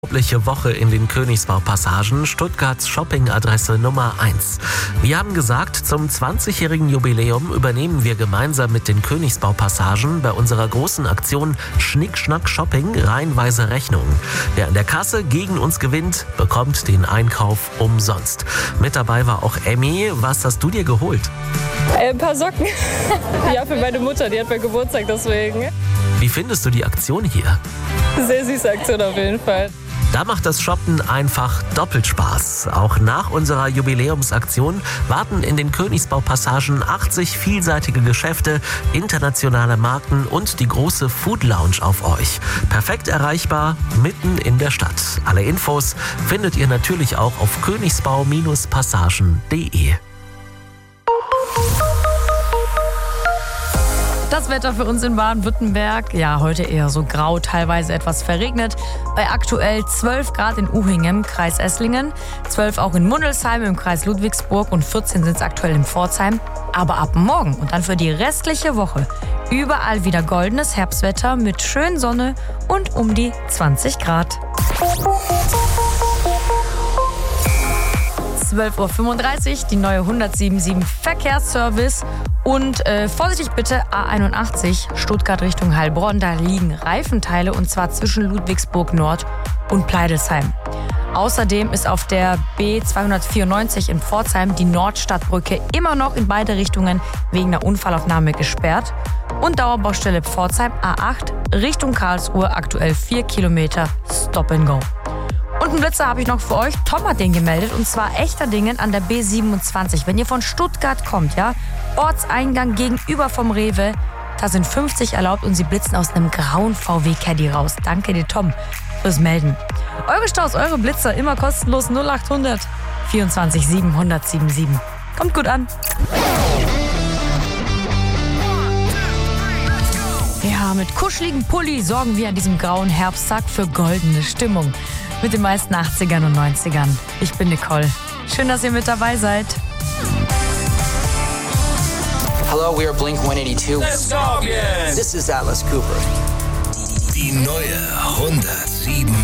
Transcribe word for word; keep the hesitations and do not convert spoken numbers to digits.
Unglaubliche Woche in den Königsbau-Passagen, Stuttgarts Shopping-Adresse Nummer eins. Wir haben gesagt, zum zwanzigjährigen Jubiläum übernehmen wir gemeinsam mit den Königsbau-Passagen bei unserer großen Aktion Schnick Schnack Shopping reihenweise Rechnungen. Wer an der Kasse gegen uns gewinnt, bekommt den Einkauf umsonst. Mit dabei war auch Emmy. Was hast du dir geholt? Äh, ein paar Socken. Ja, für meine Mutter, die hat mein Geburtstag deswegen. Wie findest du die Aktion hier? Sehr süße Aktion auf jeden Fall. Da macht das Shoppen einfach doppelt Spaß. Auch nach unserer Jubiläumsaktion warten in den Königsbau-Passagen achtzig vielseitige Geschäfte, internationale Marken und die große Food Lounge auf euch. Perfekt erreichbar, mitten in der Stadt. Alle Infos findet ihr natürlich auch auf königsbau Passagen punkt de. Das Wetter für uns in Baden-Württemberg, ja, heute eher so grau, teilweise etwas verregnet. Bei aktuell zwölf Grad in Uhingen, Kreis Esslingen, zwölf auch in Mundelsheim im Kreis Ludwigsburg und vierzehn sind es aktuell in Pforzheim. Aber ab morgen und dann für die restliche Woche überall wieder goldenes Herbstwetter mit schön Sonne und um die zwanzig Grad. zwölf Uhr fünfunddreißig, die neue hundertsiebenundsiebzig Verkehrsservice. Und äh, vorsichtig bitte, A einundachtzig, Stuttgart Richtung Heilbronn, da liegen Reifenteile und zwar zwischen Ludwigsburg Nord und Pleidelsheim. Außerdem ist auf der B zweihundertvierundneunzig in Pforzheim die Nordstadtbrücke immer noch in beide Richtungen wegen einer Unfallaufnahme gesperrt. Und Dauerbaustelle Pforzheim A acht Richtung Karlsruhe, aktuell vier Kilometer Stop and Go. Und einen Blitzer habe ich noch für euch. Tom hat den gemeldet und zwar Echterdingen an der B siebenundzwanzig. Wenn ihr von Stuttgart kommt, ja, Ortseingang gegenüber vom Rewe, da sind fünfzig erlaubt und sie blitzen aus einem grauen V W Caddy raus. Danke dir, Tom, fürs Melden. Eure Staus, eure Blitzer, immer kostenlos null achthundert vierundzwanzig sieben hundertsiebenundsiebzig. Kommt gut an. Ja, mit kuscheligen Pulli sorgen wir an diesem grauen Herbsttag für goldene Stimmung. Mit den meisten achtzigern und neunzigern. Ich bin Nicole. Schön, dass ihr mit dabei seid. Hello, we are Blink one eighty-two. Let's go again. This is Atlas Cooper. Die neue hundertsieben.